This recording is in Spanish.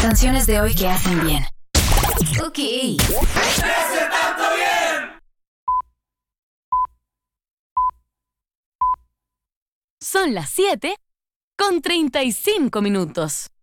canciones de hoy que hacen bien. Ok. ¡Ese tanto bien! Son las 7:35.